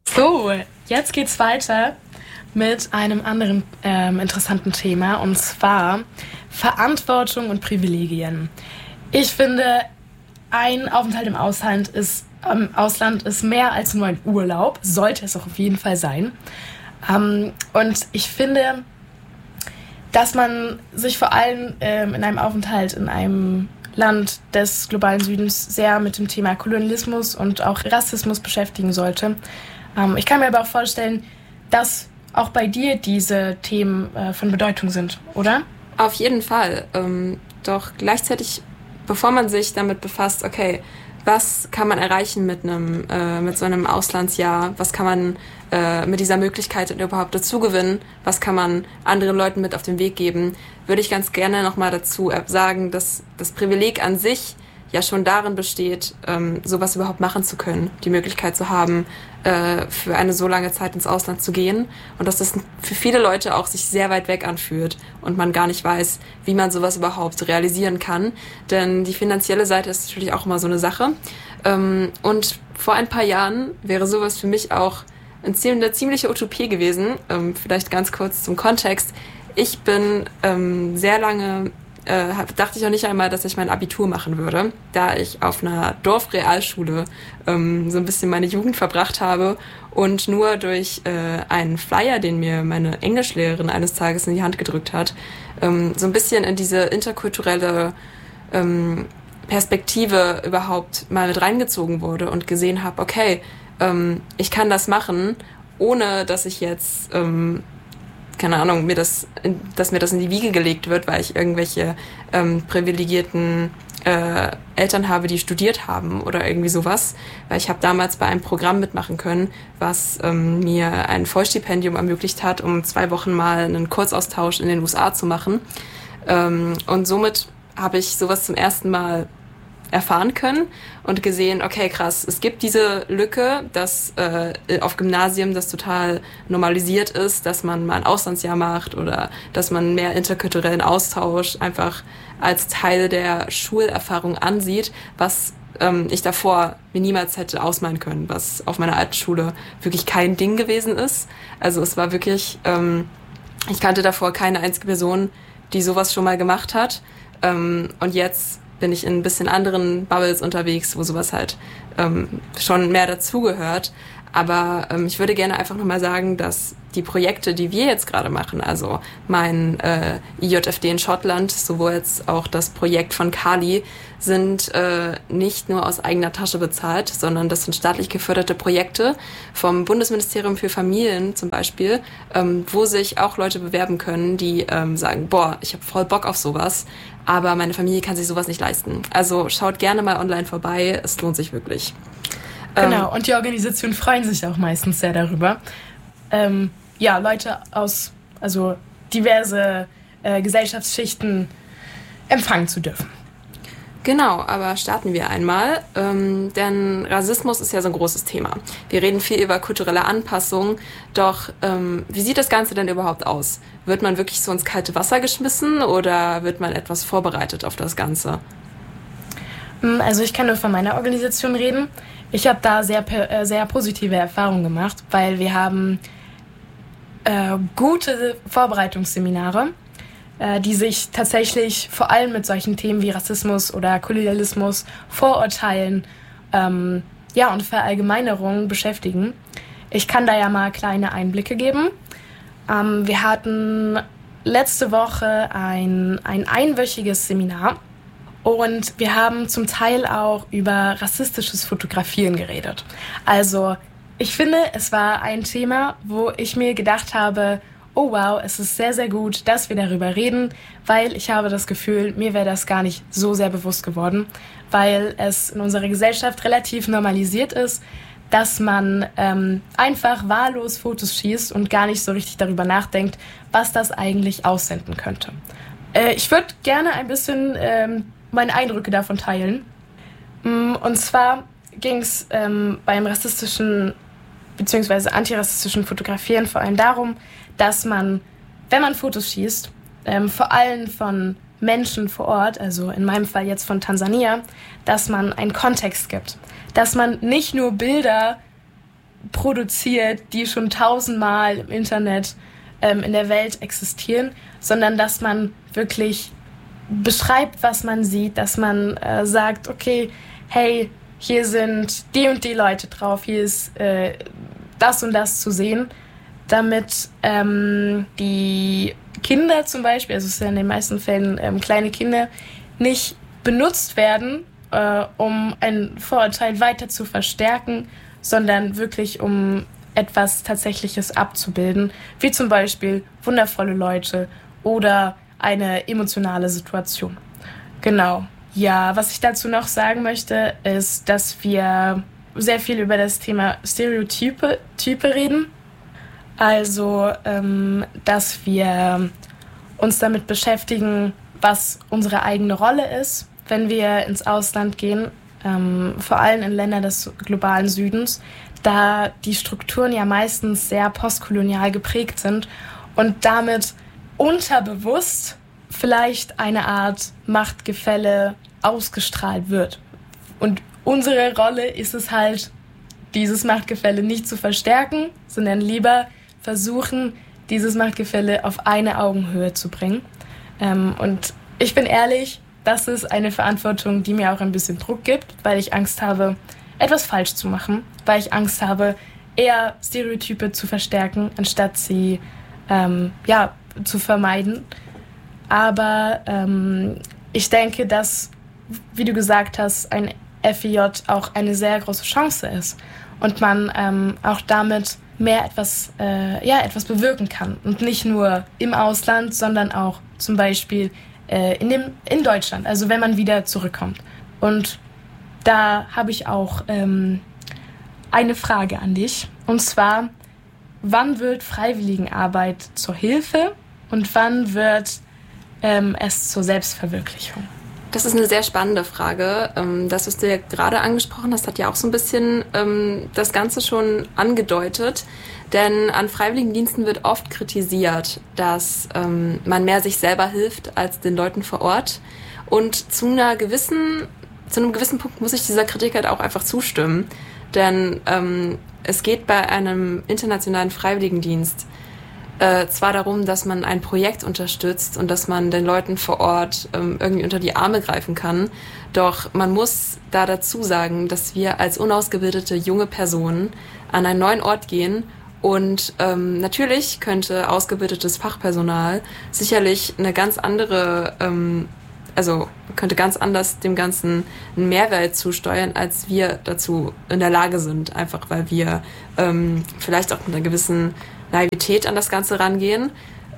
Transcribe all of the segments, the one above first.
So, jetzt geht's weiter mit einem anderen interessanten Thema, und zwar Verantwortung und Privilegien. Ich finde, ein Aufenthalt im Ausland ist mehr als nur ein Urlaub, sollte es auch auf jeden Fall sein. Und ich finde, dass man sich vor allem in einem Aufenthalt in einem Land des globalen Südens sehr mit dem Thema Kolonialismus und auch Rassismus beschäftigen sollte. Ich kann mir aber auch vorstellen, dass auch bei dir diese Themen von Bedeutung sind, oder? Auf jeden Fall. Doch gleichzeitig, bevor man sich damit befasst, okay, was kann man erreichen mit so einem Auslandsjahr? Was kann man mit dieser Möglichkeit überhaupt dazu gewinnen? Was kann man anderen Leuten mit auf den Weg geben? Würde ich ganz gerne nochmal dazu sagen, dass das Privileg an sich ja schon darin besteht, sowas überhaupt machen zu können, die Möglichkeit zu haben, für eine so lange Zeit ins Ausland zu gehen, und dass das für viele Leute auch sich sehr weit weg anfühlt und man gar nicht weiß, wie man sowas überhaupt realisieren kann, denn die finanzielle Seite ist natürlich auch immer so eine Sache, und vor ein paar Jahren wäre sowas für mich auch eine ziemliche Utopie gewesen. Vielleicht ganz kurz zum Kontext: Ich bin sehr lange dachte ich auch nicht einmal, dass ich mein Abitur machen würde, da ich auf einer Dorfrealschule so ein bisschen meine Jugend verbracht habe und nur durch einen Flyer, den mir meine Englischlehrerin eines Tages in die Hand gedrückt hat, so ein bisschen in diese interkulturelle Perspektive überhaupt mal mit reingezogen wurde und gesehen habe, okay, ich kann das machen, ohne dass ich jetzt keine Ahnung, dass mir das in die Wiege gelegt wird, weil ich irgendwelche privilegierten Eltern habe, die studiert haben oder irgendwie sowas. Weil ich habe damals bei einem Programm mitmachen können, was mir ein Vollstipendium ermöglicht hat, um 2 Wochen mal einen Kurzaustausch in den USA zu machen. Und somit habe ich sowas zum ersten Mal erfahren können und gesehen, okay, krass, es gibt diese Lücke, dass auf Gymnasien das total normalisiert ist, dass man mal ein Auslandsjahr macht oder dass man mehr interkulturellen Austausch einfach als Teil der Schulerfahrung ansieht, was ich davor mir niemals hätte ausmalen können, was auf meiner alten Schule wirklich kein Ding gewesen ist. Also es war wirklich, ich kannte davor keine einzige Person, die sowas schon mal gemacht hat, und jetzt bin ich in ein bisschen anderen Bubbles unterwegs, wo sowas halt schon mehr dazugehört. Aber ich würde gerne einfach nochmal sagen, dass die Projekte, die wir jetzt gerade machen, also mein IJFD in Schottland, sowohl jetzt auch das Projekt von Kali, sind nicht nur aus eigener Tasche bezahlt, sondern das sind staatlich geförderte Projekte vom Bundesministerium für Familien zum Beispiel, wo sich auch Leute bewerben können, die sagen, boah, ich habe voll Bock auf sowas, aber meine Familie kann sich sowas nicht leisten. Also schaut gerne mal online vorbei, es lohnt sich wirklich. Genau, und die Organisationen freuen sich auch meistens sehr darüber, Leute aus diverse Gesellschaftsschichten empfangen zu dürfen. Genau, aber starten wir einmal, denn Rassismus ist ja so ein großes Thema. Wir reden viel über kulturelle Anpassung, doch wie sieht das Ganze denn überhaupt aus? Wird man wirklich so ins kalte Wasser geschmissen oder wird man etwas vorbereitet auf das Ganze? Also ich kann nur von meiner Organisation reden. Ich habe da sehr positive Erfahrungen gemacht, weil wir haben gute Vorbereitungsseminare, die sich tatsächlich vor allem mit solchen Themen wie Rassismus oder Kolonialismus, Vorurteilen und Verallgemeinerungen beschäftigen. Ich kann da ja mal kleine Einblicke geben. Wir hatten letzte Woche ein einwöchiges Seminar. Und wir haben zum Teil auch über rassistisches Fotografieren geredet. Also ich finde, es war ein Thema, wo ich mir gedacht habe, oh wow, es ist sehr, sehr gut, dass wir darüber reden, weil ich habe das Gefühl, mir wäre das gar nicht so sehr bewusst geworden, weil es in unserer Gesellschaft relativ normalisiert ist, dass man einfach wahllos Fotos schießt und gar nicht so richtig darüber nachdenkt, was das eigentlich aussenden könnte. Ich würde gerne ein bisschen meine Eindrücke davon teilen. Und zwar ging es beim rassistischen bzw. antirassistischen Fotografieren vor allem darum, dass man, wenn man Fotos schießt, vor allem von Menschen vor Ort, also in meinem Fall jetzt von Tansania, dass man einen Kontext gibt. Dass man nicht nur Bilder produziert, die schon tausendmal im Internet in der Welt existieren, sondern dass man wirklich beschreibt, was man sieht, dass man sagt, okay, hey, hier sind die und die Leute drauf, hier ist das und das zu sehen, damit die Kinder zum Beispiel, also es sind in den meisten Fällen kleine Kinder, nicht benutzt werden, um ein Vorurteil weiter zu verstärken, sondern wirklich um etwas Tatsächliches abzubilden, wie zum Beispiel wundervolle Leute oder eine emotionale Situation. Genau. Ja, was ich dazu noch sagen möchte, ist, dass wir sehr viel über das Thema Stereotype reden. Also, dass wir uns damit beschäftigen, was unsere eigene Rolle ist, wenn wir ins Ausland gehen, vor allem in Ländern des globalen Südens, da die Strukturen ja meistens sehr postkolonial geprägt sind und damit unterbewusst vielleicht eine Art Machtgefälle ausgestrahlt wird. Und unsere Rolle ist es halt, dieses Machtgefälle nicht zu verstärken, sondern lieber versuchen, dieses Machtgefälle auf eine Augenhöhe zu bringen. Und ich bin ehrlich, das ist eine Verantwortung, die mir auch ein bisschen Druck gibt, weil ich Angst habe, etwas falsch zu machen, weil ich Angst habe, eher Stereotype zu verstärken, anstatt sie zu vermeiden. Aber ich denke, dass, wie du gesagt hast, ein FEJ auch eine sehr große Chance ist und man auch damit mehr etwas bewirken kann. Und nicht nur im Ausland, sondern auch zum Beispiel in Deutschland, also wenn man wieder zurückkommt. Und da habe ich auch eine Frage an dich. Und zwar, wann wird Freiwilligenarbeit zur Hilfe und wann wird es zur Selbstverwirklichung? Das ist eine sehr spannende Frage. Das, was du ja gerade angesprochen hast, hat ja auch so ein bisschen das Ganze schon angedeutet. Denn an Freiwilligendiensten wird oft kritisiert, dass man mehr sich selber hilft als den Leuten vor Ort. Und zu einem gewissen Punkt muss ich dieser Kritik halt auch einfach zustimmen. Denn es geht bei einem internationalen Freiwilligendienst zwar darum, dass man ein Projekt unterstützt und dass man den Leuten vor Ort irgendwie unter die Arme greifen kann. Doch man muss da dazu sagen, dass wir als unausgebildete junge Personen an einen neuen Ort gehen und natürlich könnte ausgebildetes Fachpersonal sicherlich eine ganz andere, könnte ganz anders dem Ganzen einen Mehrwert zusteuern, als wir dazu in der Lage sind. Einfach weil wir vielleicht auch mit einer gewissen Naivität an das Ganze rangehen,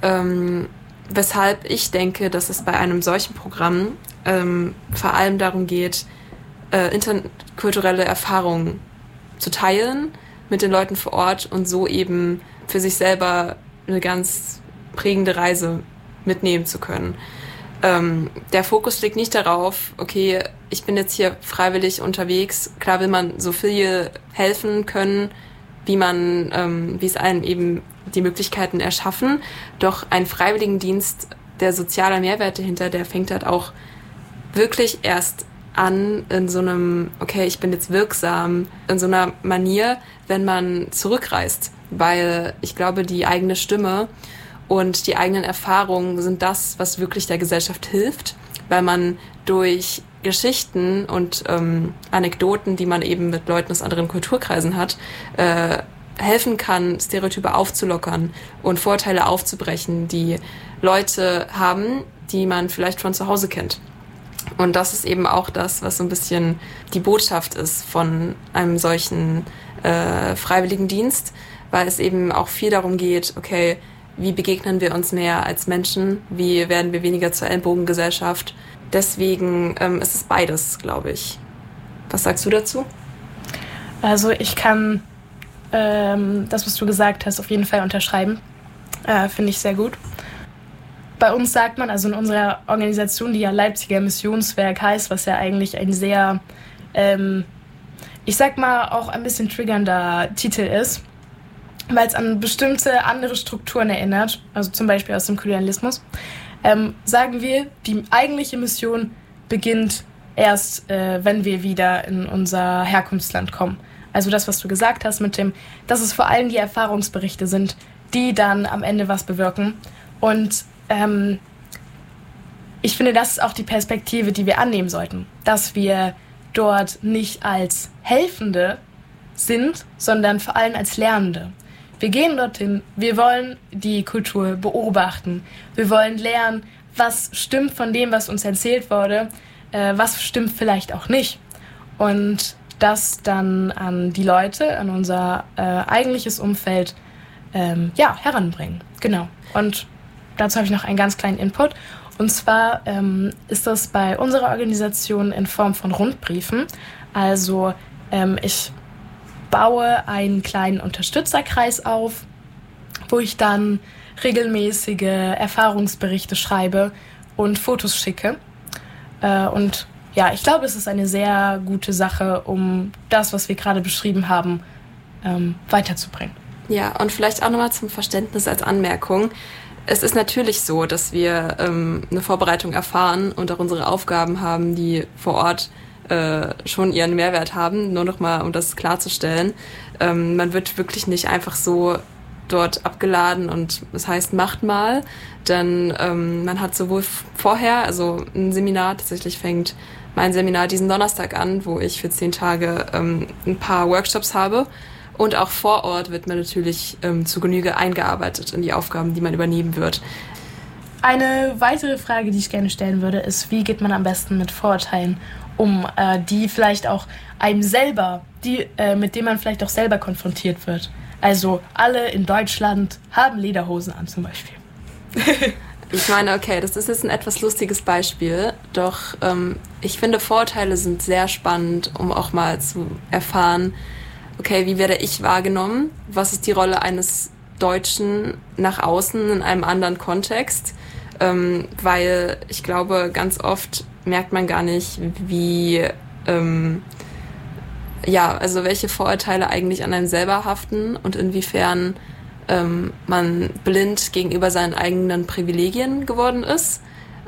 weshalb ich denke, dass es bei einem solchen Programm vor allem darum geht, interkulturelle Erfahrungen zu teilen mit den Leuten vor Ort und so eben für sich selber eine ganz prägende Reise mitnehmen zu können. Der Fokus liegt nicht darauf, okay, ich bin jetzt hier freiwillig unterwegs, klar will man so viel helfen können, wie es einem eben die Möglichkeiten erschaffen. Doch ein Freiwilligendienst, der soziale Mehrwert dahinter, der fängt halt auch wirklich erst an in so einem, okay, ich bin jetzt wirksam, in so einer Manier, wenn man zurückreist. Weil ich glaube, die eigene Stimme und die eigenen Erfahrungen sind das, was wirklich der Gesellschaft hilft, weil man durch Geschichten und Anekdoten, die man eben mit Leuten aus anderen Kulturkreisen hat, helfen kann, Stereotype aufzulockern und Vorteile aufzubrechen, die Leute haben, die man vielleicht von zu Hause kennt. Und das ist eben auch das, was so ein bisschen die Botschaft ist von einem solchen Freiwilligendienst, weil es eben auch viel darum geht, okay, wie begegnen wir uns mehr als Menschen, wie werden wir weniger zur Ellenbogengesellschaft. Deswegen ist es beides, glaube ich. Was sagst du dazu? Also ich kann das, was du gesagt hast, auf jeden Fall unterschreiben. Finde ich sehr gut. Bei uns sagt man, also in unserer Organisation, die ja Leipziger Missionswerk heißt, was ja eigentlich ein sehr, ich sag mal, auch ein bisschen triggernder Titel ist, weil es an bestimmte andere Strukturen erinnert, also zum Beispiel aus dem Kolonialismus, sagen wir, die eigentliche Mission beginnt erst, wenn wir wieder in unser Herkunftsland kommen. Also das, was du gesagt hast mit dem, dass es vor allem die Erfahrungsberichte sind, die dann am Ende was bewirken. Und ich finde, das ist auch die Perspektive, die wir annehmen sollten. Dass wir dort nicht als Helfende sind, sondern vor allem als Lernende. Wir gehen dorthin, wir wollen die Kultur beobachten. Wir wollen lernen, was stimmt von dem, was uns erzählt wurde, was stimmt vielleicht auch nicht. Und das dann an die Leute, an unser eigentliches Umfeld heranbringen. Genau. Und dazu habe ich noch einen ganz kleinen Input. Und zwar ist das bei unserer Organisation in Form von Rundbriefen. Also ich baue einen kleinen Unterstützerkreis auf, wo ich dann regelmäßige Erfahrungsberichte schreibe und Fotos schicke. Und ja, ich glaube, es ist eine sehr gute Sache, um das, was wir gerade beschrieben haben, weiterzubringen. Ja, und vielleicht auch nochmal zum Verständnis als Anmerkung. Es ist natürlich so, dass wir eine Vorbereitung erfahren und auch unsere Aufgaben haben, die vor Ort schon ihren Mehrwert haben. Nur nochmal, um das klarzustellen. Man wird wirklich nicht einfach so dort abgeladen und das heißt, macht mal. Denn man hat sowohl vorher, also ein Seminar, tatsächlich fängt mein Seminar diesen Donnerstag an, wo ich für 10 Tage ein paar Workshops habe. Und auch vor Ort wird man natürlich zu Genüge eingearbeitet in die Aufgaben, die man übernehmen wird. Eine weitere Frage, die ich gerne stellen würde, ist, wie geht man am besten mit Vorurteilen um, die vielleicht auch einem selber, mit denen man vielleicht auch selber konfrontiert wird. Also alle in Deutschland haben Lederhosen an zum Beispiel. Ich meine, okay, das ist jetzt ein etwas lustiges Beispiel, doch ich finde, Vorurteile sind sehr spannend, um auch mal zu erfahren, okay, wie werde ich wahrgenommen? Was ist die Rolle eines Deutschen nach außen in einem anderen Kontext? Weil ich glaube, ganz oft merkt man gar nicht, wie, also welche Vorurteile eigentlich an einem selber haften und inwiefern man blind gegenüber seinen eigenen Privilegien geworden ist.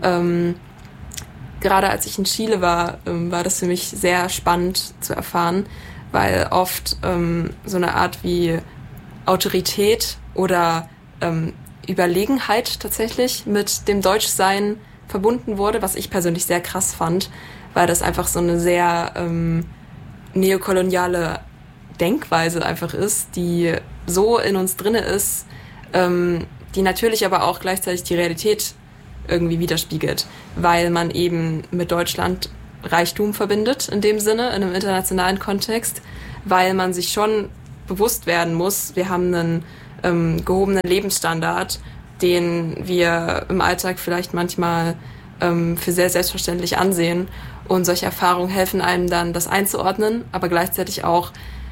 Gerade als ich in Chile war, war das für mich sehr spannend zu erfahren, weil oft so eine Art wie Autorität oder Überlegenheit tatsächlich mit dem Deutschsein verbunden wurde, was ich persönlich sehr krass fand, weil das einfach so eine sehr neokoloniale Denkweise einfach ist, die so in uns drinne ist, die natürlich aber auch gleichzeitig die Realität irgendwie widerspiegelt, weil man eben mit Deutschland Reichtum verbindet in dem Sinne, in einem internationalen Kontext, weil man sich schon bewusst werden muss, wir haben einen gehobenen Lebensstandard, den wir im Alltag vielleicht manchmal für sehr selbstverständlich ansehen. Und solche Erfahrungen helfen einem dann, das einzuordnen, aber gleichzeitig auch,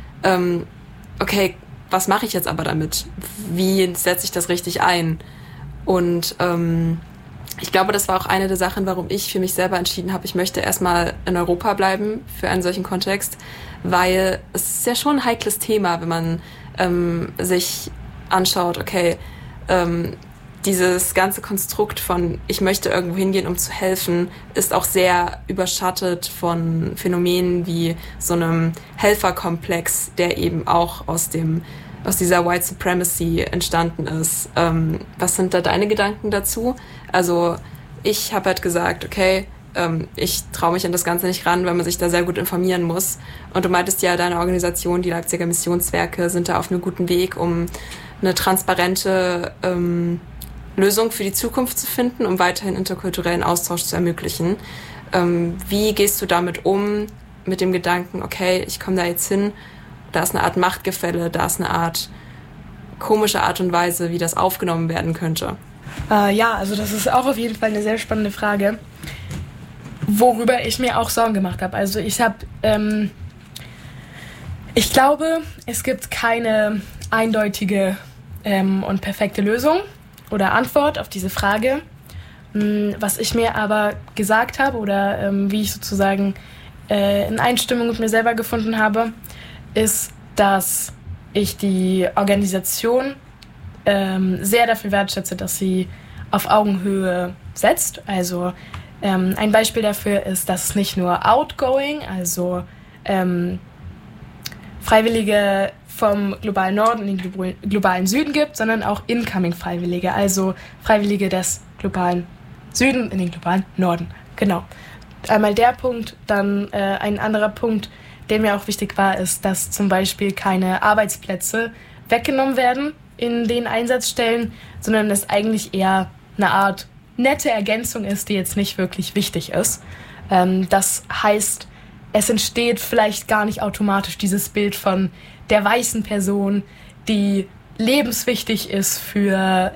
okay, was mache ich jetzt aber damit? Wie setze ich das richtig ein? Und ich glaube, das war auch eine der Sachen, warum ich für mich selber entschieden habe, ich möchte erstmal in Europa bleiben für einen solchen Kontext, weil es ist ja schon ein heikles Thema, wenn man sich anschaut, okay, dieses ganze Konstrukt von ich möchte irgendwo hingehen, um zu helfen, ist auch sehr überschattet von Phänomenen wie so einem Helferkomplex, der eben auch aus dieser White Supremacy entstanden ist. Was sind da deine Gedanken dazu? Also ich habe halt gesagt, okay, ich traue mich an das Ganze nicht ran, weil man sich da sehr gut informieren muss. Und du meintest ja, deine Organisation, die Leipziger Missionswerke, sind da auf einem guten Weg, um eine transparente Lösung für die Zukunft zu finden, um weiterhin interkulturellen Austausch zu ermöglichen. Wie gehst du damit um, mit dem Gedanken, okay, ich komme da jetzt hin, da ist eine Art Machtgefälle, da ist eine Art komische Art und Weise, wie das aufgenommen werden könnte? Also das ist auch auf jeden Fall eine sehr spannende Frage, worüber ich mir auch Sorgen gemacht habe. Also ich glaube, es gibt keine eindeutige und perfekte Lösung oder Antwort auf diese Frage. Was ich mir aber gesagt habe oder wie ich sozusagen in Einstimmung mit mir selber gefunden habe, ist, dass ich die Organisation sehr dafür wertschätze, dass sie auf Augenhöhe setzt. Also ein Beispiel dafür ist, dass es nicht nur outgoing, also Freiwillige vom globalen Norden in den globalen Süden gibt, sondern auch Incoming-Freiwillige, also Freiwillige des globalen Süden in den globalen Norden. Genau. Einmal der Punkt, dann ein anderer Punkt, der mir auch wichtig war, ist, dass zum Beispiel keine Arbeitsplätze weggenommen werden in den Einsatzstellen, sondern es eigentlich eher eine Art nette Ergänzung ist, die jetzt nicht wirklich wichtig ist. Das heißt, es entsteht vielleicht gar nicht automatisch dieses Bild von der weißen Person, die lebenswichtig ist für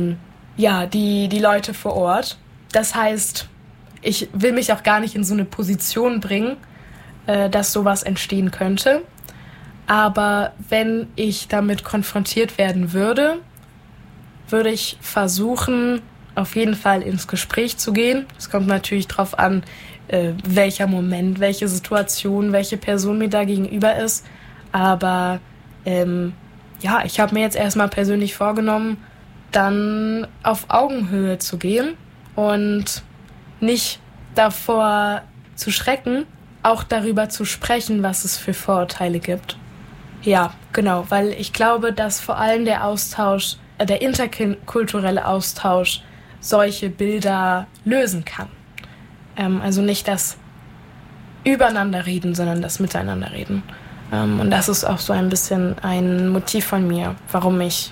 die Leute vor Ort. Das heißt, ich will mich auch gar nicht in so eine Position bringen, dass sowas entstehen könnte. Aber wenn ich damit konfrontiert werden würde, würde ich versuchen, auf jeden Fall ins Gespräch zu gehen. Es kommt natürlich darauf an, welcher Moment, welche Situation, welche Person mir da gegenüber ist. Aber ich habe mir jetzt erstmal persönlich vorgenommen, dann auf Augenhöhe zu gehen und nicht davor zu schrecken, auch darüber zu sprechen, was es für Vorurteile gibt. Ja, genau, weil ich glaube, dass vor allem der Austausch, der interkulturelle Austausch solche Bilder lösen kann. Also nicht das Übereinanderreden, sondern das Miteinanderreden. Und das ist auch so ein bisschen ein Motiv von mir, warum ich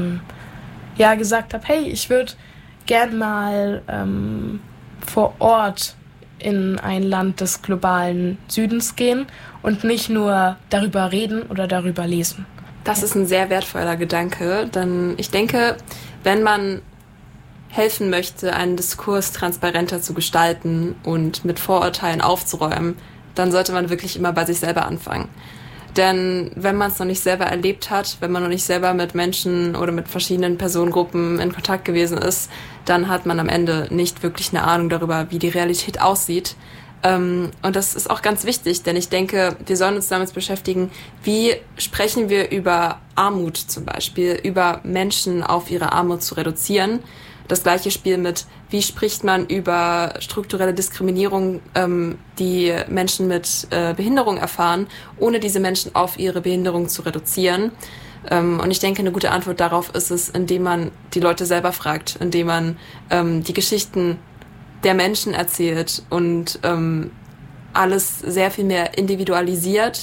gesagt habe, hey, ich würde gern mal vor Ort in ein Land des globalen Südens gehen und nicht nur darüber reden oder darüber lesen. Das ist ein sehr wertvoller Gedanke, denn ich denke, wenn man helfen möchte, einen Diskurs transparenter zu gestalten und mit Vorurteilen aufzuräumen, dann sollte man wirklich immer bei sich selber anfangen. Denn wenn man es noch nicht selber erlebt hat, wenn man noch nicht selber mit Menschen oder mit verschiedenen Personengruppen in Kontakt gewesen ist, dann hat man am Ende nicht wirklich eine Ahnung darüber, wie die Realität aussieht. Und das ist auch ganz wichtig, denn ich denke, wir sollen uns damit beschäftigen, wie sprechen wir über Armut zum Beispiel, über Menschen auf ihre Armut zu reduzieren. Das gleiche Spiel mit, wie spricht man über strukturelle Diskriminierung, die Menschen mit Behinderung erfahren, ohne diese Menschen auf ihre Behinderung zu reduzieren. Und ich denke, eine gute Antwort darauf ist es, indem man die Leute selber fragt, indem man die Geschichten der Menschen erzählt und alles sehr viel mehr individualisiert,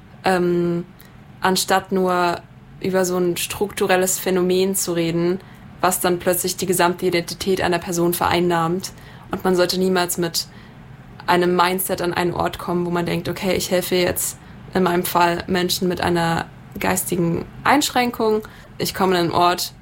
anstatt nur über so ein strukturelles Phänomen zu reden, was dann plötzlich die gesamte Identität einer Person vereinnahmt. Und man sollte niemals mit einem Mindset an einen Ort kommen, wo man denkt, okay, ich helfe jetzt in meinem Fall Menschen mit einer geistigen Einschränkung. Ich komme an einen Ort,